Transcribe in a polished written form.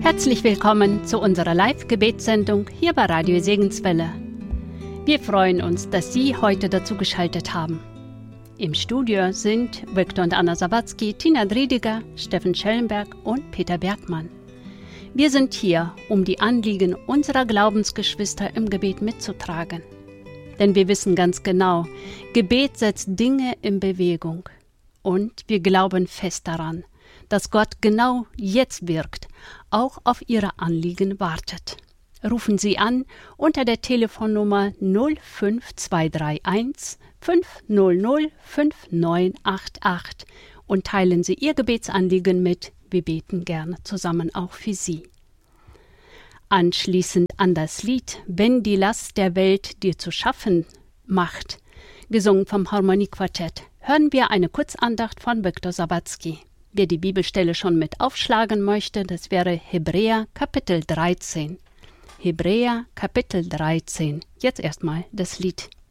Herzlich willkommen zu unserer Live-Gebetssendung hier bei Radio Segenswelle. Wir freuen uns, dass Sie heute dazu geschaltet haben. Im Studio sind Viktor und Anna Sawatzki, Tina Driediger, Steffen Schellenberg und Peter Bergmann. Wir sind hier, um die Anliegen unserer Glaubensgeschwister im Gebet mitzutragen. Denn wir wissen ganz genau, Gebet setzt Dinge in Bewegung. Und wir glauben fest daran, dass Gott genau jetzt wirkt, auch auf Ihre Anliegen wartet. Rufen Sie an unter der Telefonnummer 05231 500 5988 und teilen Sie Ihr Gebetsanliegen mit. Wir beten gerne zusammen auch für Sie. Anschließend an das Lied »Wenn die Last der Welt dir zu schaffen macht«, gesungen vom Harmoniequartett, hören wir eine Kurzandacht von Viktor Sawatzki. Wer die Bibelstelle schon mit aufschlagen möchte, das wäre Hebräer Kapitel 13. Hebräer Kapitel 13. Jetzt erstmal das Lied.